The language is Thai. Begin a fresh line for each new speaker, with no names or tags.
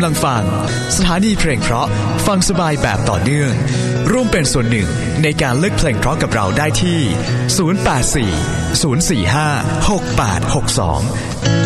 ำลังฟังสถานีเพลงเพราะฟังสบายแบบต่อเนื่องร่วมเป็นส่วนหนึ่งในการเลือกเพลงเพราะกับเราได้ที่084 045 6862